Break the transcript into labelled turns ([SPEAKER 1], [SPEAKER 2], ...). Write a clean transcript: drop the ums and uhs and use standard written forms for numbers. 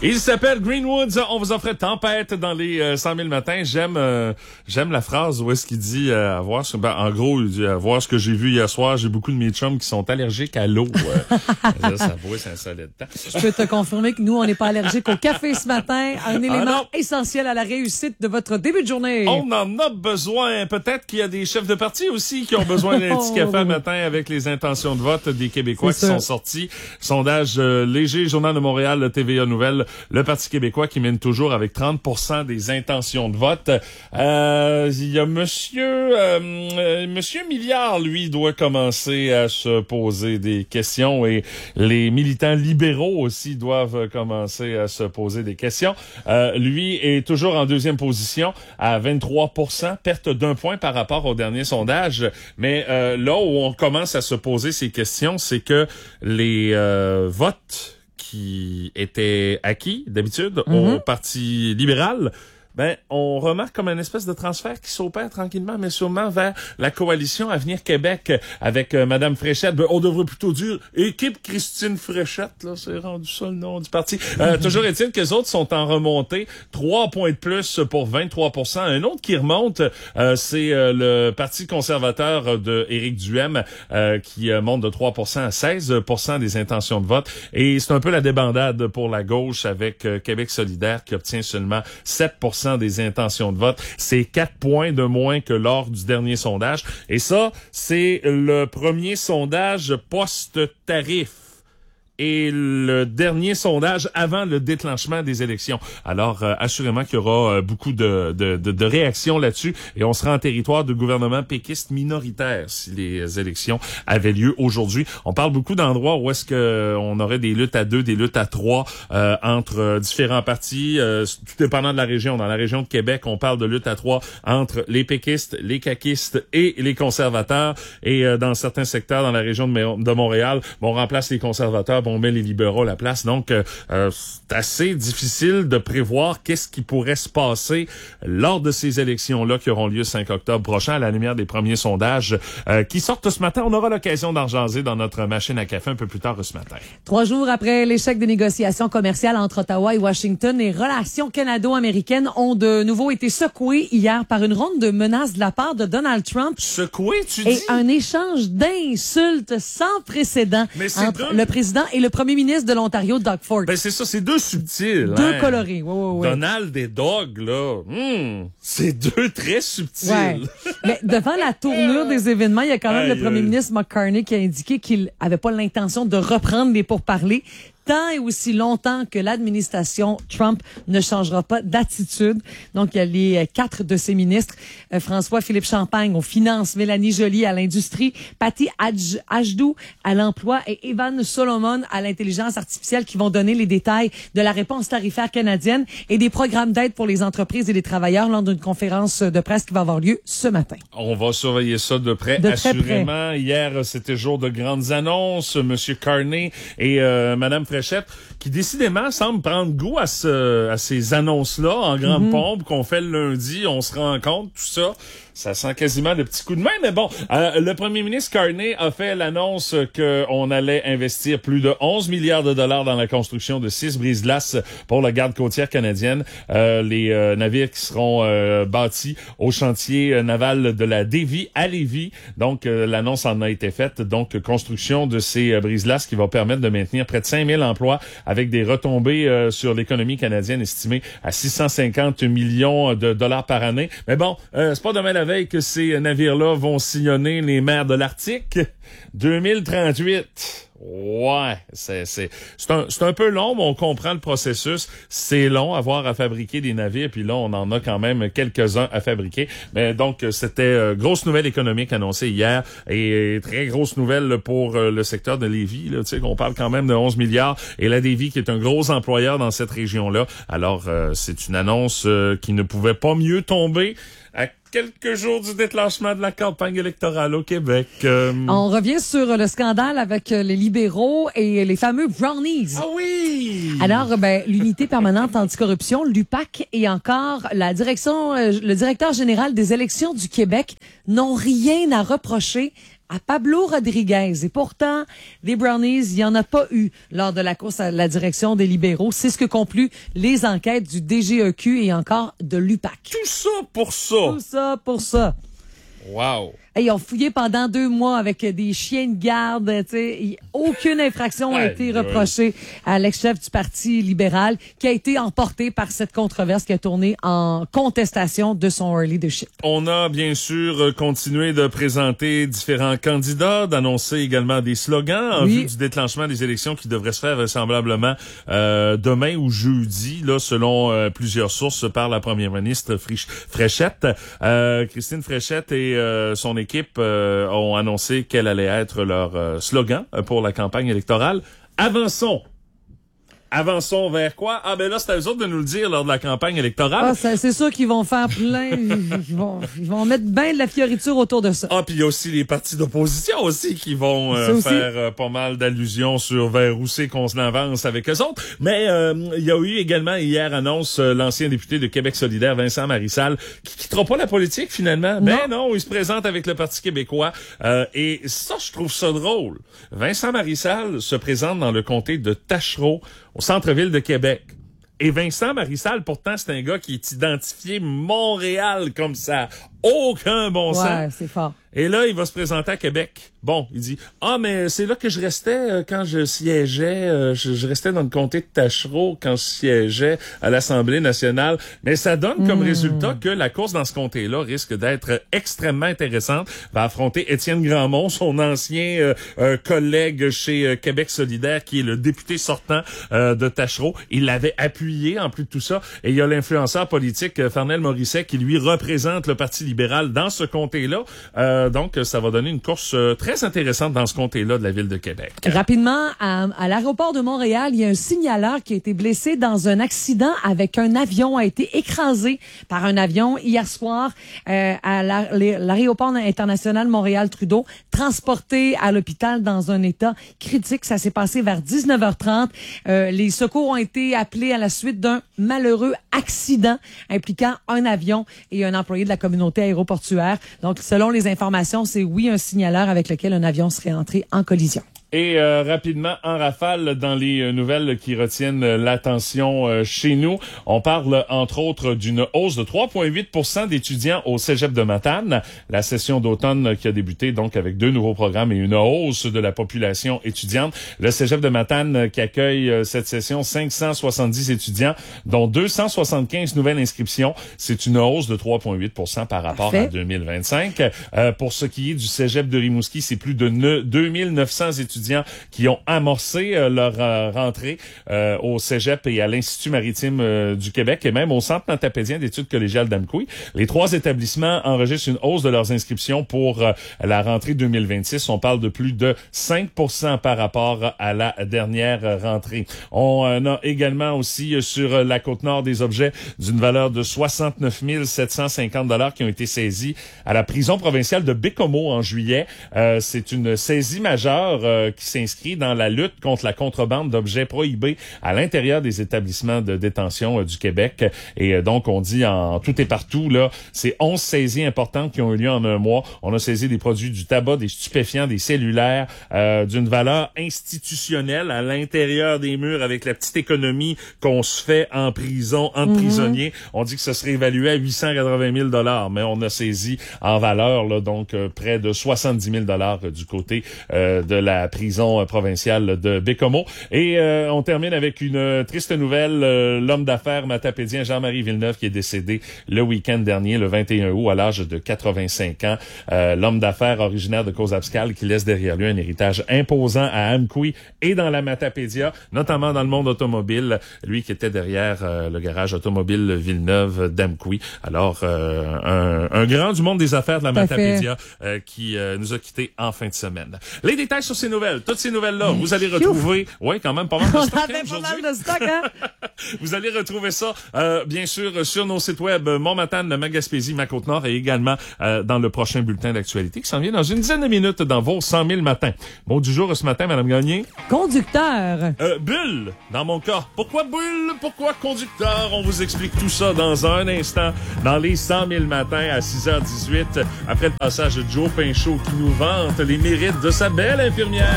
[SPEAKER 1] Il s'appelle Greenwoods. On vous offre Tempête dans les 100 000 matins. J'aime la phrase où est-ce qu'il dit en gros, il dit voir ce que j'ai vu hier soir. J'ai beaucoup de mes chums qui sont allergiques à l'eau. Là, ça vaut, c'est un solide temps.
[SPEAKER 2] Je peux te confirmer que nous, on n'est pas allergiques au café ce matin. Un élément essentiel à la réussite de votre début de journée.
[SPEAKER 1] On en a besoin. Peut-être qu'il y a des chefs de parti aussi qui ont besoin d'un petit café le matin avec les intentions de vote des Québécois qui sont sortis. Sondage léger, Journal de Montréal, TVA Nouvelles. Le Parti québécois qui mène toujours avec 30% des intentions de vote. Il y a Monsieur Milliard, lui, doit commencer à se poser des questions et les militants libéraux aussi doivent commencer à se poser des questions. Lui est toujours en deuxième position à 23%, perte d'1 point par rapport au dernier sondage. Mais là où on commence à se poser ces questions, c'est que les votes qui étaient acquis d'habitude au Parti libéral, on remarque comme une espèce de transfert qui s'opère tranquillement, mais sûrement vers la coalition Avenir Québec avec Madame Fréchette. On devrait plutôt dire équipe Christine Fréchette, là, c'est rendu ça le nom du parti. Toujours est-il que les autres sont en remontée, 3 points de plus pour 23%. Un autre qui remonte, c'est le Parti conservateur de Éric Duhem qui monte de 3% à 16% des intentions de vote. Et c'est un peu la débandade pour la gauche avec Québec solidaire qui obtient seulement 7% des intentions de vote. C'est 4 points de moins que lors du dernier sondage. Et ça, c'est le premier sondage post-tarif et le dernier sondage avant le déclenchement des élections. Alors, assurément qu'il y aura beaucoup de réactions là-dessus et on sera en territoire de gouvernement péquiste minoritaire si les élections avaient lieu aujourd'hui. On parle beaucoup d'endroits où est-ce que on aurait des luttes à 2, des luttes à 3 entre différents partis, tout dépendant de la région. Dans la région de Québec, on parle de lutte à 3 entre les péquistes, les caquistes et les conservateurs. Et dans certains secteurs, dans la région de Montréal, on remplace les conservateurs, on met les libéraux à la place. Donc, c'est assez difficile de prévoir qu'est-ce qui pourrait se passer lors de ces élections-là qui auront lieu 5 octobre prochain à la lumière des premiers sondages qui sortent ce matin. On aura l'occasion d'en jaser dans notre machine à café un peu plus tard ce matin.
[SPEAKER 2] 3 jours après l'échec des négociations commerciales entre Ottawa et Washington, les relations canado-américaines ont de nouveau été secouées hier par une ronde de menaces de la part de Donald Trump.
[SPEAKER 1] Secouées, tu dis?
[SPEAKER 2] Et un échange d'insultes sans précédent entre le président et le premier ministre de l'Ontario, Doug Ford.
[SPEAKER 1] C'est ça, c'est deux subtils.
[SPEAKER 2] Deux colorés, oui.
[SPEAKER 1] Donald et Doug, là, c'est deux très subtils.
[SPEAKER 2] Ouais. Mais devant la tournure des événements, il y a quand même le premier ministre McCartney qui a indiqué qu'il avait pas l'intention de reprendre les pourparlers tant et aussi longtemps que l'administration Trump ne changera pas d'attitude. Donc, il y a les 4 de ses ministres, François-Philippe Champagne aux finances, Mélanie Joly à l'industrie, Patty Ajdou à l'emploi et Evan Solomon à l'intelligence artificielle qui vont donner les détails de la réponse tarifaire canadienne et des programmes d'aide pour les entreprises et les travailleurs lors d'une conférence de presse qui va avoir lieu ce matin.
[SPEAKER 1] On va surveiller ça de près, assurément. Hier, c'était jour de grandes annonces. Monsieur Carney et Madame Fréchette, qui décidément semble prendre goût à ces annonces-là en grande pompe qu'on fait le lundi, on se rend compte, tout ça. Ça sent quasiment le petit coup de main, mais bon, le premier ministre Carney a fait l'annonce qu'on allait investir plus de 11 milliards de dollars dans la construction de 6 brise-glaces pour la garde côtière canadienne. Les navires qui seront bâtis au chantier naval de la Davie à Lévis. Donc, l'annonce en a été faite. Donc, construction de ces brise-glaces qui va permettre de maintenir près de 5000 emplois avec des retombées sur l'économie canadienne estimées à 650 millions de dollars par année. Mais bon, c'est pas demain la veille que ces navires-là vont sillonner les mers de l'Arctique. 2038. Ouais, c'est un peu long, mais on comprend le processus. C'est long avoir à fabriquer des navires, puis là, on en a quand même quelques-uns à fabriquer. Mais donc, c'était grosse nouvelle économique annoncée hier et très grosse nouvelle pour le secteur de Lévis. Là, tu sais, qu'on parle quand même de 11 milliards et la Davie qui est un gros employeur dans cette région-là. Alors, c'est une annonce qui ne pouvait pas mieux tomber à quelques jours du déclenchement de la campagne électorale au Québec.
[SPEAKER 2] On revient sur le scandale avec les libéraux et les fameux brownies.
[SPEAKER 1] Ah oui!
[SPEAKER 2] Alors, l'unité permanente anticorruption, l'UPAC, et encore la direction, le directeur général des élections du Québec n'ont rien à reprocher à Pablo Rodriguez. Et pourtant, des Brownies, il n'y en a pas eu lors de la course à la direction des libéraux. C'est ce que concluent les enquêtes du DGEQ et encore de l'UPAC.
[SPEAKER 1] Tout ça pour ça.
[SPEAKER 2] Tout ça pour ça.
[SPEAKER 1] Wow.
[SPEAKER 2] Ils ont fouillé pendant 2 mois avec des chiens de garde. Aucune infraction n'a été reprochée à l'ex-chef du Parti libéral qui a été emporté par cette controverse qui a tourné en contestation de son leadership.
[SPEAKER 1] On a bien sûr continué de présenter différents candidats, d'annoncer également des slogans en vue du déclenchement des élections qui devraient se faire vraisemblablement demain ou jeudi, là, selon plusieurs sources par la première ministre Fréchette. Christine Fréchette et son équipe ont annoncé quel allait être leur slogan pour la campagne électorale. Avançons vers quoi? Ah, ben là, c'est à eux autres de nous le dire lors de la campagne électorale.
[SPEAKER 2] Ah, c'est sûr qu'ils vont faire plein. Ils vont mettre bien de la fioriture autour de ça.
[SPEAKER 1] Ah, puis il y a aussi les partis d'opposition aussi qui vont faire pas mal d'allusions sur vers où c'est qu'on avance avec eux autres. Mais il y a eu également hier annonce l'ancien député de Québec solidaire, Vincent Marissal, qui quittera pas la politique finalement.
[SPEAKER 2] Non.
[SPEAKER 1] Ben non, il se présente avec le Parti québécois. Et ça, je trouve ça drôle. Vincent Marissal se présente dans le comté de Tachereau, au centre-ville de Québec. Et Vincent Marissal, pourtant, c'est un gars qui est identifié Montréal comme ça. Aucun bon sens.
[SPEAKER 2] Ouais, c'est fort.
[SPEAKER 1] Et là, il va se présenter à Québec. Bon, il dit, mais c'est là que je restais quand je siégeais. Je restais dans le comté de Tachereau quand je siégeais à l'Assemblée nationale. Mais ça donne comme résultat que la course dans ce comté-là risque d'être extrêmement intéressante. Va affronter Étienne Grandmont, son ancien collègue chez Québec solidaire, qui est le député sortant de Tachereau. Il l'avait appuyé en plus de tout ça. Et il y a l'influenceur politique Farnell Morisset qui, lui, représente le Parti libéral dans ce comté-là. Donc, ça va donner une course très intéressante dans ce comté-là de la ville de Québec.
[SPEAKER 2] Rapidement, à l'aéroport de Montréal, il y a un signaleur qui a été blessé dans un accident avec un avion, a été écrasé par un avion hier soir à l'aéroport international Montréal-Trudeau, transporté à l'hôpital dans un état critique. Ça s'est passé vers 19h30. Les secours ont été appelés à la suite d'un malheureux accident impliquant un avion et un employé de la communauté aéroportuaire. Donc, selon les informations, c'est un signaleur avec lequel un avion serait entré en collision.
[SPEAKER 1] Et rapidement, en rafale, dans les nouvelles qui retiennent l'attention chez nous, on parle entre autres d'une hausse de 3,8 % d'étudiants au Cégep de Matane. La session d'automne qui a débuté donc avec 2 nouveaux programmes et une hausse de la population étudiante. Le Cégep de Matane qui accueille cette session 570 étudiants, dont 275 nouvelles inscriptions. C'est une hausse de 3,8 % par rapport à 2025. Pour ce qui est du Cégep de Rimouski, c'est plus de 2900 étudiants qui ont amorcé leur rentrée au Cégep et à l'Institut maritime du Québec et même au Centre matapédien d'études collégiales d'Amqui. Les 3 établissements enregistrent une hausse de leurs inscriptions pour la rentrée 2026. On parle de plus de 5 % par rapport à la dernière rentrée. On a également aussi sur la Côte-Nord des objets d'une valeur de 69 750 $ qui ont été saisis à la prison provinciale de Bécomo en juillet. C'est une saisie majeure qui s'inscrit dans la lutte contre la contrebande d'objets prohibés à l'intérieur des établissements de détention du Québec. Et donc, on dit en tout et partout, là, c'est 11 saisies importantes qui ont eu lieu en un mois. On a saisi des produits du tabac, des stupéfiants, des cellulaires, d'une valeur institutionnelle à l'intérieur des murs avec la petite économie qu'on se fait en prison, entre prisonniers. On dit que ce serait évalué à 880 000 $, mais on a saisi en valeur, là, donc, près de 70 000 $ du côté de la prison provinciale de Bécomo. Et on termine avec une triste nouvelle. L'homme d'affaires matapédien Jean-Marie Villeneuve qui est décédé le week-end dernier, le 21 août, à l'âge de 85 ans. L'homme d'affaires originaire de Cause-Abscal qui laisse derrière lui un héritage imposant à Amqui et dans la Matapédia, notamment dans le monde automobile. Lui qui était derrière le garage automobile Villeneuve d'Amqui. Alors, un grand du monde des affaires de la Matapédia qui nous a quittés en fin de semaine. Les détails sur ces nouvelles nouvelles, toutes ces nouvelles-là, vous allez retrouver, quand même pas mal de stock.
[SPEAKER 2] On avait pas mal de stock, hein?
[SPEAKER 1] Vous allez retrouver ça, bien sûr, sur nos sites web, Montmatane, Magaspésie, ma Côte-Nord, et également dans le prochain bulletin d'actualité qui s'en vient dans une dizaine de minutes dans vos 100 000 matins. Mot du jour ce matin, Madame Gagné.
[SPEAKER 2] Conducteur.
[SPEAKER 1] Bulle, dans mon cas. Pourquoi bulle? Pourquoi conducteur? On vous explique tout ça dans un instant, dans les 100 000 matins à 6h18, après le passage de Joe Pinchot qui nous vante les mérites de sa belle infirmière.